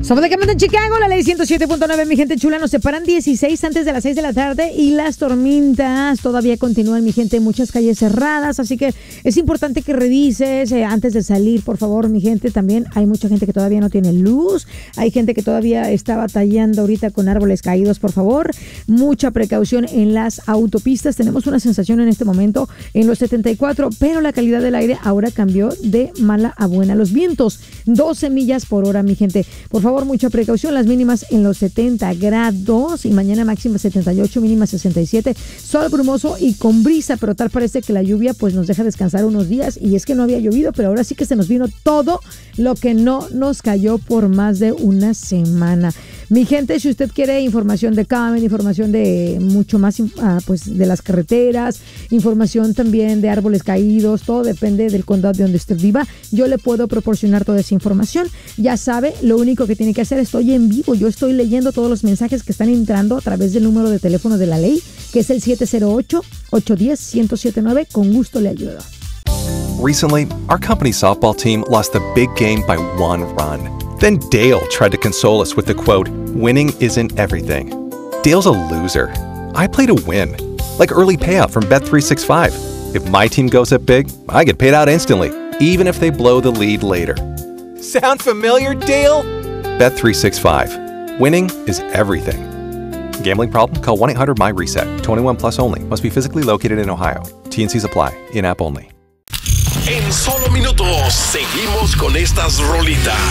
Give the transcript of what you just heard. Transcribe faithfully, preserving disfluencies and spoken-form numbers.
Somos de Camden, Chicago, la ley ciento siete punto nueve, mi gente chula. Nos separan dieciséis antes de las seis de la tarde y las tormentas todavía continúan, mi gente. Muchas calles cerradas, así que es importante que revises eh, antes de salir, por favor, mi gente. También hay mucha gente que todavía no tiene luz. Hay gente que todavía está batallando ahorita con árboles caídos, por favor. Mucha precaución en las autopistas. Tenemos una sensación en este momento en los setenta y cuatro, pero la calidad del aire ahora cambió de mala a buena. Los vientos, doce millas por hora, mi gente. Por favor, mucha precaución. Las mínimas en los setenta grados y mañana máxima setenta y ocho, mínima sesenta y siete. Sol brumoso y con brisa, pero tal parece que la lluvia pues nos deja descansar unos días, y es que no había llovido, pero ahora sí que se nos vino todo lo que no nos cayó por más de una semana. Mi gente, si usted quiere información de Camden, información de mucho más, ah, pues de las carreteras, información también de árboles caídos, todo depende del condado de donde usted viva, yo le puedo proporcionar toda esa información. Ya sabe, lo único que tiene que hacer, estoy en vivo, yo estoy leyendo todos los mensajes que están entrando a través del número de teléfono de la ley, que es el siete cero ocho, ocho uno cero, uno cero siete nueve. Con gusto le ayudo. Recently, our company softball team lost the big game by one run. Then Dale tried to console us with the quote, "Winning isn't everything." Dale's a loser. I play to win. Like early payout from Bet three sixty-five. If my team goes up big, I get paid out instantly, even if they blow the lead later. Sound familiar, Dale? Bet three sixty-five. Winning is everything. Gambling problem? Call one eight hundred M Y reset. twenty-one plus only. Must be physically located in Ohio. T and Cs apply. In-app only. En solo minutos, seguimos con estas rolitas.